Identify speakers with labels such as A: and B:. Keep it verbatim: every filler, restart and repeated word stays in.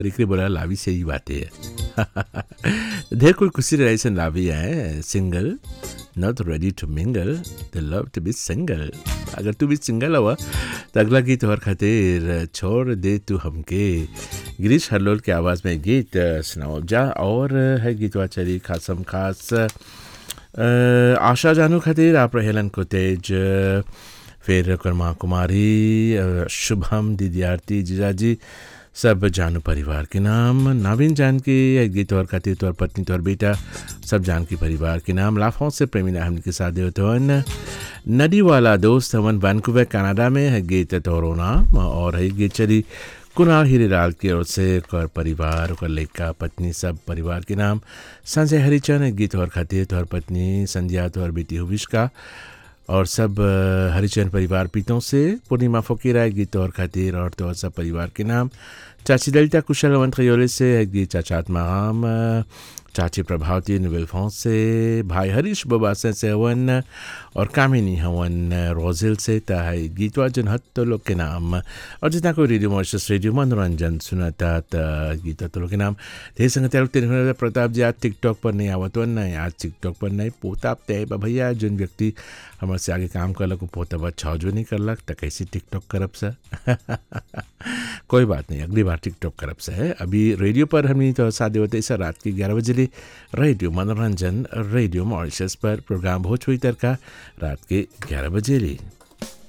A: रिकरे बोला लावी से ही बातें है ढेर कोई खुशी रहे से लावी है single not ready two mingle the love to be single अगर तू भी सिंगल हुआ तो अगला गीत और खातिर छोड़ दे तू हमके गिरीश हरलोल की आवाज़ में गीत सुनाओ जा और है गीतवा चली खासम खास आशा जानू खातिर आप रहेलन को तेज फिर कर्मा कुमारी शुभम दीदी आरती जीजाजी सब जानू परिवार के नाम नाविन जानकी गीत और खातिर तौर पत्नी तौर बेटा सब जानकी परिवार के नाम लाफों से प्रेमी नाम के साथ देवतवन नदी वाला दोस्त हवन वैंकूवर कनाडा में है गीत तौरों नाम और है गीत चली कुणाल हीरेलाल की ओर से कर परिवार और लेका पत्नी सब परिवार के नाम संजय हरिचंद गीत और खातिर तौर पत्नी संध्या तौर बेटी हुविश्का और सब हरिचंद परिवार पीतों से पूर्णिमा फकीरा गीत और खातिर और तो सब परिवार के नाम चाची ललिता कुशल अवंत खयोले से है गीत चाचा आत्माराम चाची प्रभावती नोवेल्फों से भाई हरीश बबासन से हवन और कामिनी हवन रोजिल से है गीतवा जन हत्तो लोग के नाम और जितना कोई रेडियो मॉरिशस रेडियो मनोरंजन सुनाता गीत तो लोग के नाम ढेर संगत तेरह प्रताप जी आज टिकटॉक पर नहीं आवत वन नहीं आज टिकटॉक पर नहीं पोता तय भैया जिन व्यक्ति हमारे से आगे काम करलक पोता बा छावजो नहीं करलक तो कैसे टिकटॉक करब से कोई बात नहीं अगली बार टिकटॉक करब से है अभी रेडियो पर हमने तो साथ होते सर रात के ग्यारह बजे रेडियो मनोरंजन रेडियो मॉरिशस पर प्रोग्राम भोजपुरी तड़का रात के ग्यारह बजे ली।